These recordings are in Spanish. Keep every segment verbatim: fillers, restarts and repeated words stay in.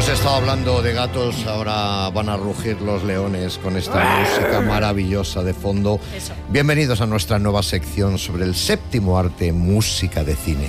Hemos estado hablando de gatos, ahora van a rugir los leones con esta música maravillosa de fondo. Eso. Bienvenidos a nuestra nueva sección sobre el séptimo arte, música de cine.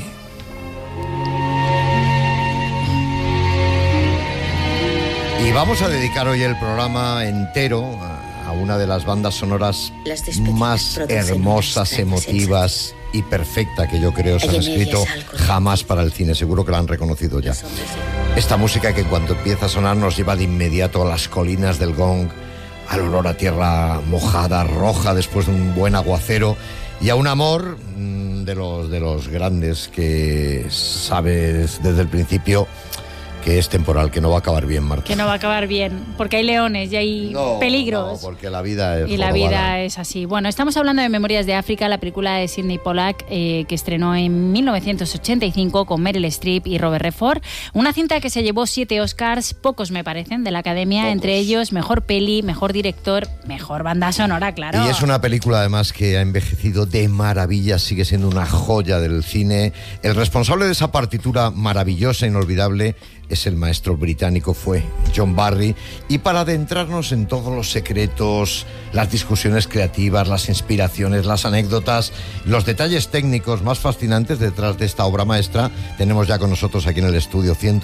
Y vamos a dedicar hoy el programa entero a una de las bandas sonoras más hermosas, emotivas y perfecta que yo creo se han escrito jamás para el cine. Seguro que la han reconocido ya. Esta música que cuando empieza a sonar nos lleva de inmediato a las colinas del Gong, al olor a tierra mojada, roja después de un buen aguacero y a un amor mmm, de los, de los grandes que sabes desde el principio que es temporal, que no va a acabar bien, Marta. Que no va a acabar bien, porque hay leones y hay no, peligros. No, porque la vida es Y la jorobada. vida es así. Bueno, estamos hablando de Memorias de África, la película de Sidney Pollack, eh, que estrenó en mil novecientos ochenta y cinco con Meryl Streep y Robert Redford. Una cinta que se llevó siete Oscars, pocos me parecen, de la Academia, pocos. Entre ellos mejor peli, mejor director, mejor banda sonora, claro. Y es una película además que ha envejecido de maravilla, sigue siendo una joya del cine. El responsable de esa partitura maravillosa, inolvidable, es el maestro británico, fue John Barry. Y para adentrarnos en todos los secretos, las discusiones creativas, las inspiraciones, las anécdotas, los detalles técnicos más fascinantes detrás de esta obra maestra, tenemos ya con nosotros aquí en el estudio ciento